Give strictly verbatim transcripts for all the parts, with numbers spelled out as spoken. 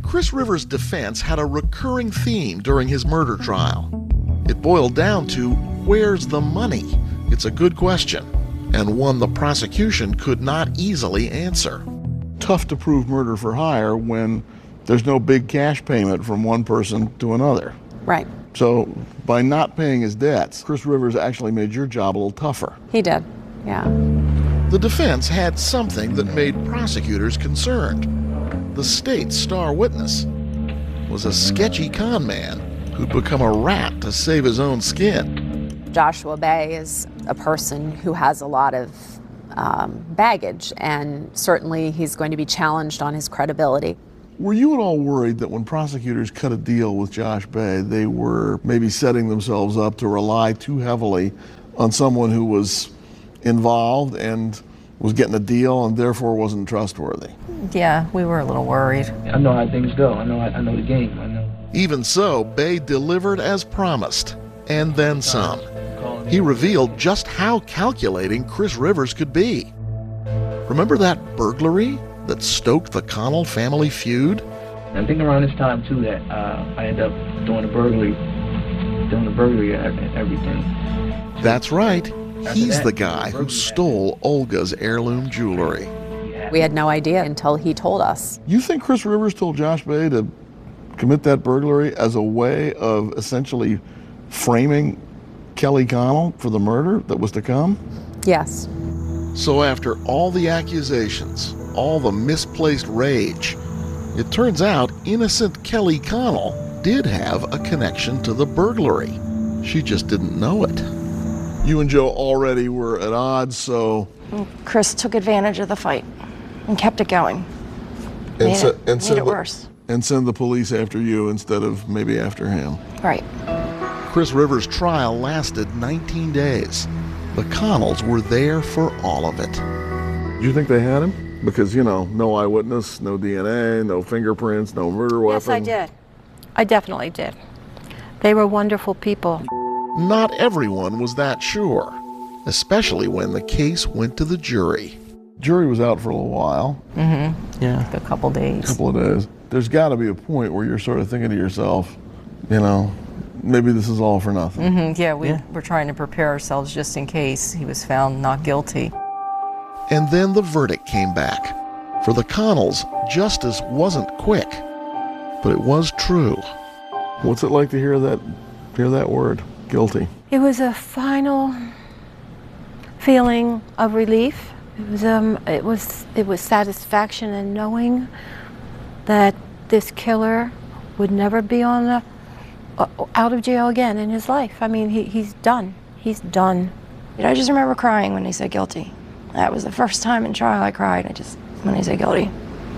Chris Rivers' defense had a recurring theme during his murder trial. It boiled down to, where's the money? It's a good question, and one the prosecution could not easily answer. Tough to prove murder for hire when there's no big cash payment from one person to another. Right. So by not paying his debts, Chris Rivers actually made your job a little tougher. He did, yeah. The defense had something that made prosecutors concerned. The state's star witness was a sketchy con man who'd become a rat to save his own skin. Joshua Bay is a person who has a lot of um, baggage, and certainly he's going to be challenged on his credibility. Were you at all worried that when prosecutors cut a deal with Josh Bay, they were maybe setting themselves up to rely too heavily on someone who was involved and was getting a deal and therefore wasn't trustworthy? Yeah, we were a little worried. I know how things go. I know I know the game. I know. Even so, Bay delivered as promised, and then some. He revealed just how calculating Chris Rivers could be. Remember that burglary that stoked the Connell family feud? I think around this time, too, that uh, I ended up doing the burglary, doing the burglary and everything. That's right. He's the guy who stole Olga's heirloom jewelry. We had no idea until he told us. You think Chris Rivers told Josh Bay to commit that burglary as a way of essentially framing Kelly Connell for the murder that was to come? Yes. So after all the accusations, all the misplaced rage, it turns out innocent Kelly Connell did have a connection to the burglary. She just didn't know it. You and Joe already were at odds, so... Chris took advantage of the fight and kept it going. And, made so, it, and made it the, worse. And send the police after you instead of maybe after him. Right. Chris Rivers' trial lasted nineteen days. The Connells were there for all of it. Do you think they had him? Because, you know, no eyewitness, no D N A, no fingerprints, no murder weapon. Yes, I did. I definitely did. They were wonderful people. Not everyone was that sure, especially when the case went to the jury. Jury was out for a little while. Mm-hmm. Yeah. Like a couple days. A couple of days. There's got to be a point where you're sort of thinking to yourself, you know, maybe this is all for nothing. Mm-hmm. Yeah, we Yeah. were trying to prepare ourselves just in case he was found not guilty. And then the verdict came back. For the Connells, justice wasn't quick, but it was true. What's it like to hear that, hear that word, guilty? It was a final feeling of relief. It was um, it was it was satisfaction in knowing that this killer would never be on the uh, out of jail again in his life. I mean, he, he's done. He's done. I just remember crying when he said guilty. That was the first time in trial I cried. I just, when he said guilty,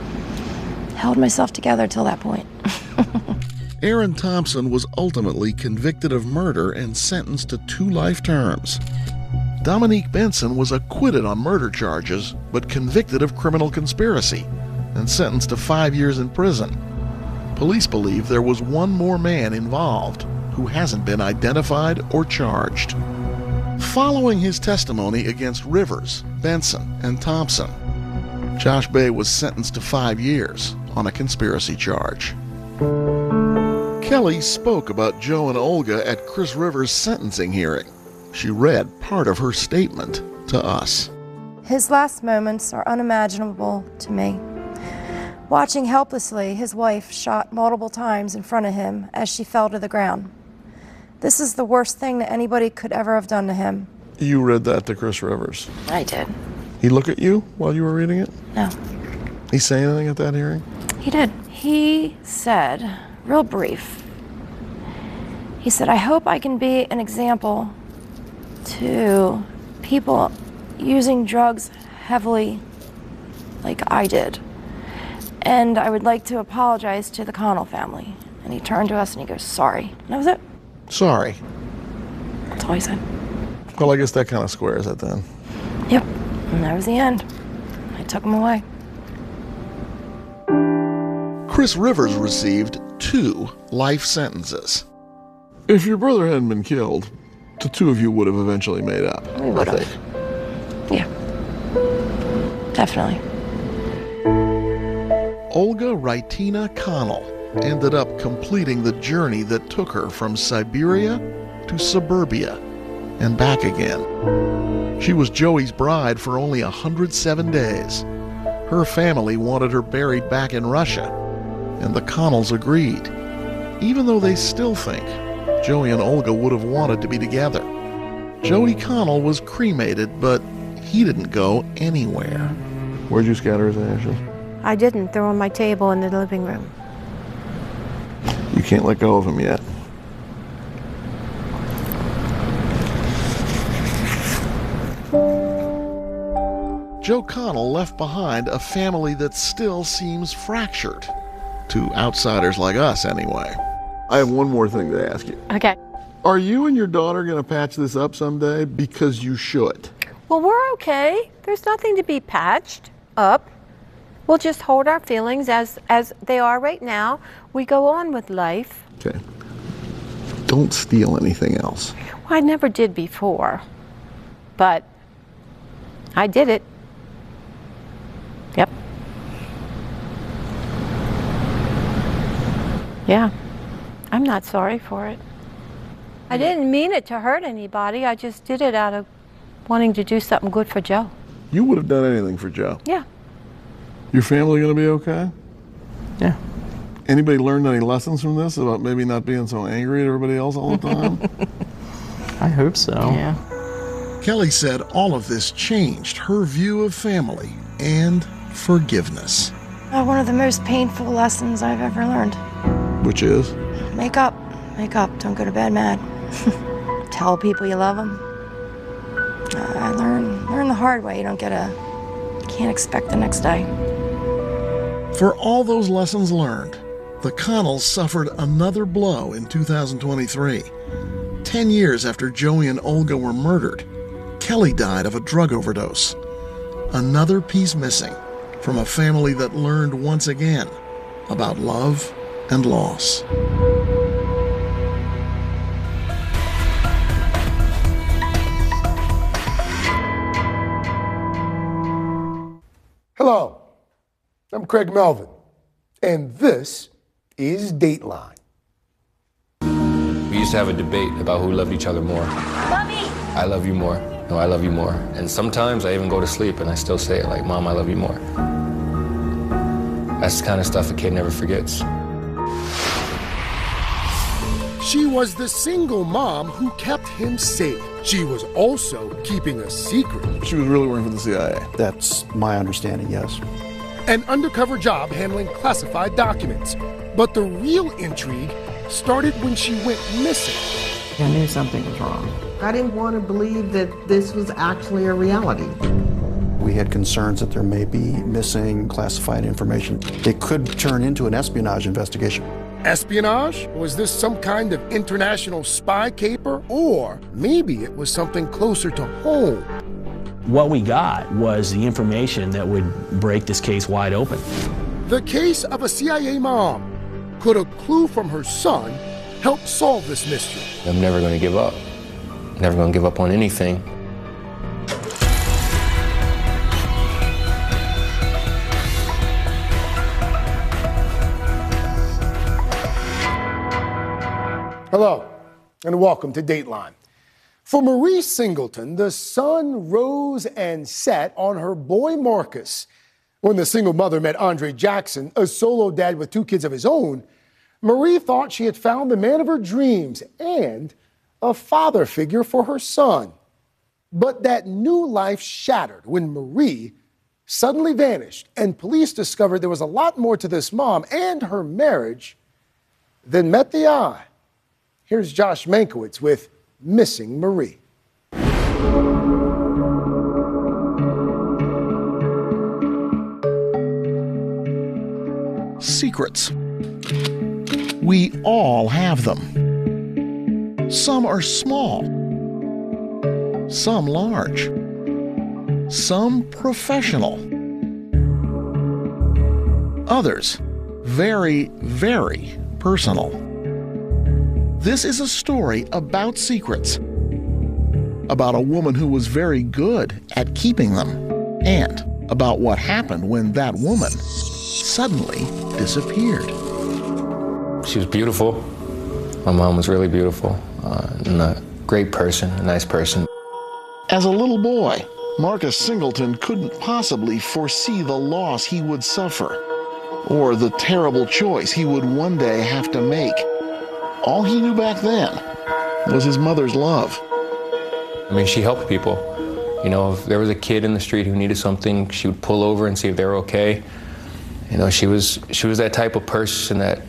held myself together till that point. Aaron Thompson was ultimately convicted of murder and sentenced to two life terms. Dominique Benson was acquitted on murder charges, but convicted of criminal conspiracy and sentenced to five years in prison. Police believe there was one more man involved who hasn't been identified or charged. Following his testimony against Rivers, Benson, and Thompson, Josh Bay was sentenced to five years on a conspiracy charge. Kelly spoke about Joe and Olga at Chris Rivers' sentencing hearing. She read part of her statement to us. His last moments are unimaginable to me. Watching helplessly his wife shot multiple times in front of him as she fell to the ground. This is the worst thing that anybody could ever have done to him. You read that to Chris Rivers. I did. He look at you while you were reading it? No. He say anything at that hearing? He did. He said, real brief, he said, I hope I can be an example to people using drugs heavily like I did. And I would like to apologize to the Connell family. And he turned to us and he goes, sorry. And that was it. Sorry. That's all he said. Well, I guess that kind of squares it then. Yep. And that was the end. I took him away. Chris Rivers received two life sentences. If your brother hadn't been killed, the two of you would have eventually made up. We would I have. think. Yeah. Definitely. Olga Rytina Connell ended up completing the journey that took her from Siberia to suburbia and back again. She was Joey's bride for only one hundred seven days. Her family wanted her buried back in Russia, and the Connells agreed, even though they still think Joey and Olga would have wanted to be together. Joey Connell was cremated, but he didn't go anywhere. Where'd you scatter his ashes? I didn't. They're on my table in the living room. You can't let go of him yet. Joe Connell left behind a family that still seems fractured. To outsiders like us, anyway. I have one more thing to ask you. Okay. Are you and your daughter going to patch this up someday? Because you should. Well, we're okay. There's nothing to be patched up. We'll just hold our feelings as, as they are right now. We go on with life. Okay. Don't steal anything else. Well, I never did before, but I did it. Yep. Yeah. I'm not sorry for it. I didn't mean it to hurt anybody. I just did it out of wanting to do something good for Joe. You would have done anything for Joe. Yeah. Your family going to be okay? Yeah. Anybody learned any lessons from this about maybe not being so angry at everybody else all the time? I hope so. Yeah. Kelly said all of this changed her view of family and forgiveness. Uh, one of the most painful lessons I've ever learned. Which is? Make up. Make up. Don't go to bed mad. Tell people you love them. Uh, I learned, learned the hard way. You don't get a... Can't expect the next day. For all those lessons learned, the Connells suffered another blow in two thousand twenty-three. Ten years after Joey and Olga were murdered, Kelly died of a drug overdose. Another piece missing from a family that learned once again about love and loss. Hello, I'm Craig Melvin, and this is Dateline. We used to have a debate about who loved each other more. Mommy! I love you more. No, I love you more. And sometimes I even go to sleep and I still say it like, Mom, I love you more. That's the kind of stuff a kid never forgets. She was the single mom who kept him safe. She was also keeping a secret. She was really working for the C I A. That's my understanding, yes. An undercover job handling classified documents. But the real intrigue started when she went missing. I knew something was wrong. I didn't want to believe that this was actually a reality. We had concerns that there may be missing classified information. It could turn into an espionage investigation. Espionage? Was this some kind of international spy caper? Or maybe it was something closer to home? What we got was the information that would break this case wide open. The case of a C I A mom. Could a clue from her son help solve this mystery? I'm never going to give up. Never going to give up on anything. Hello, and welcome to Dateline. For Marie Singleton, the sun rose and set on her boy Marcus. When the single mother met Andre Jackson, a solo dad with two kids of his own, Marie thought she had found the man of her dreams and a father figure for her son. But that new life shattered when Marie suddenly vanished, and police discovered there was a lot more to this mom and her marriage than met the eye. Here's Josh Mankiewicz with Missing Marie. Secrets. We all have them. Some are small, some large, some professional, others very, very personal. This is a story about secrets, about a woman who was very good at keeping them, and about what happened when that woman suddenly disappeared. She was beautiful. My mom was really beautiful, uh, and a great person, a nice person. As a little boy, Marcus Singleton couldn't possibly foresee the loss he would suffer, or the terrible choice he would one day have to make. All he knew back then was his mother's love. I mean, she helped people. You know, if there was a kid in the street who needed something, she would pull over and see if they were okay. You know, she was, she was that type of person that...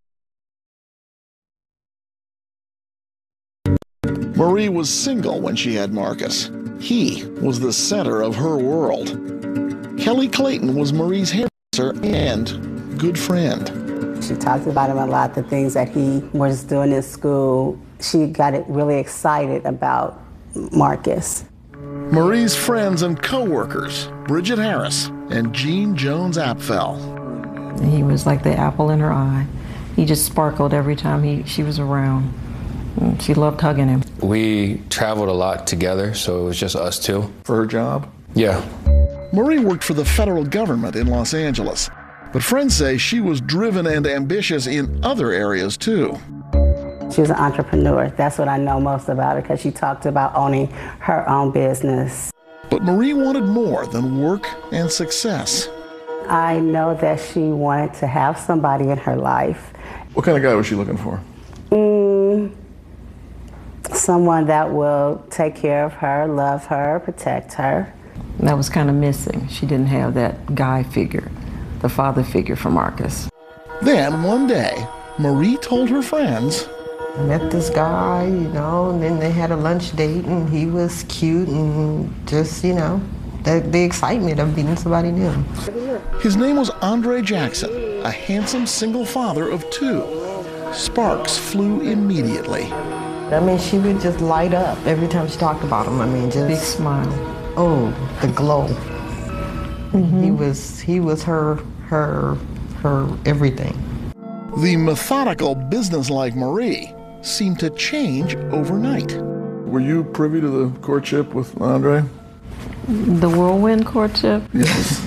Marie was single when she had Marcus. He was the center of her world. Kelly Clayton was Marie's hairdresser and good friend. She talked about him a lot, the things that he was doing in school. She got it really excited about Marcus. Marie's friends and co-workers, Bridget Harris and Jean Jones Apfel. He was like the apple in her eye. He just sparkled every time he, she was around. She loved hugging him. We traveled a lot together, so it was just us two. For her job? Yeah. Marie worked for the federal government in Los Angeles, but friends say she was driven and ambitious in other areas too. She was an entrepreneur. That's what I know most about her, because she talked about owning her own business. But Marie wanted more than work and success. I know that she wanted to have somebody in her life. What kind of guy was she looking for? Mm, someone that will take care of her, love her, protect her. That was kind of missing. She didn't have that guy figure, the father figure for Marcus. Then one day, Marie told her friends, I met this guy, you know, and then they had a lunch date, and he was cute, and just, you know, the, the excitement of meeting somebody new. His name was Andre Jackson, a handsome single father of two. Sparks flew immediately. I mean, she would just light up every time she talked about him. I mean, just big smile. Oh, the glow. Mm-hmm. He was, he was her, her, her everything. The methodical, businesslike Marie seemed to change overnight. Were you privy to the courtship with Andre? The whirlwind courtship? Yes.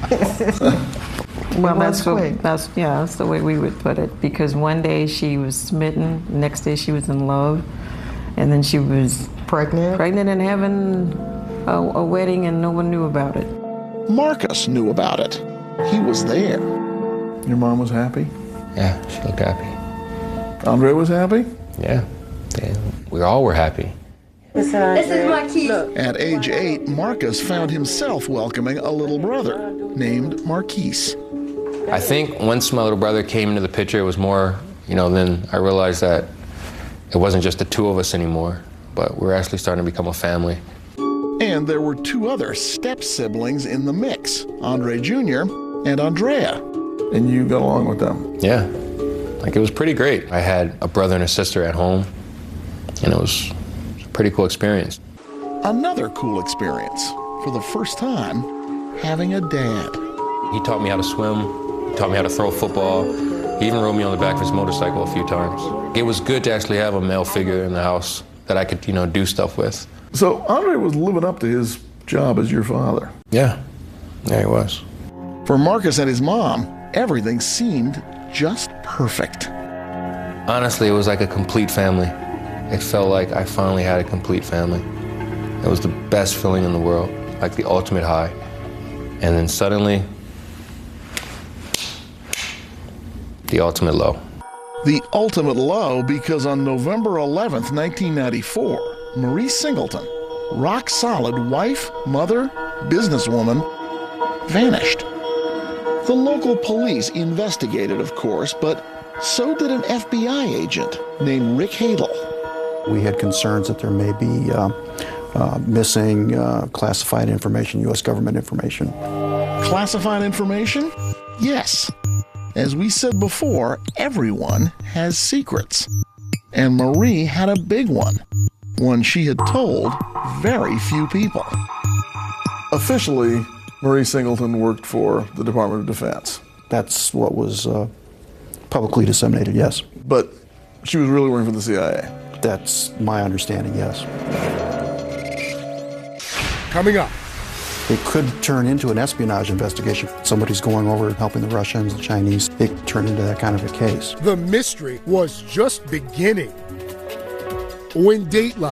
Well, that's what, that's, yeah, that's the way we would put it. Because one day she was smitten, the next day she was in love, and then she was pregnant, pregnant and having a, a wedding, and no one knew about it. Marcus knew about it. He was there. Your mom was happy? Yeah, she looked happy. Andre was happy? Yeah, yeah, we all were happy. This is Marquise. At age eight, Marcus found himself welcoming a little brother named Marquise. I think once my little brother came into the picture, it was more, you know, then I realized that it wasn't just the two of us anymore, but we're actually starting to become a family. And there were two other step-siblings in the mix, Andre Junior and Andrea. And you got along with them? Yeah, like it was pretty great. I had a brother and a sister at home, and it was a pretty cool experience. Another cool experience, for the first time, having a dad. He taught me how to swim, he taught me how to throw a football. He even rode me on the back of his motorcycle a few times. It was good to actually have a male figure in the house that I could, you know, do stuff with. So Andre was living up to his job as your father. Yeah, yeah, he was. For Marcus and his mom, everything seemed just perfect. Honestly, it was like a complete family. It felt like I finally had a complete family. It was the best feeling in the world, like the ultimate high. And then suddenly, the ultimate low. The ultimate low because on November eleventh, nineteen ninety-four, Marie Singleton, rock-solid wife, mother, businesswoman, vanished. The local police investigated, of course, but so did an F B I agent named Rick Hadel. We had concerns that there may be uh, uh, missing uh, classified information, U S government information. Classified information? Yes. As we said before, everyone has secrets. And Marie had a big one. One she had told very few people. Officially, Marie Singleton worked for the Department of Defense. That's what was uh, publicly disseminated, yes. But she was really working for the C I A? That's my understanding, yes. Coming up, It could turn into an espionage investigation. Somebody's going over and helping the Russians, the Chinese. It could turn into that kind of a case. The mystery was just beginning when Dateline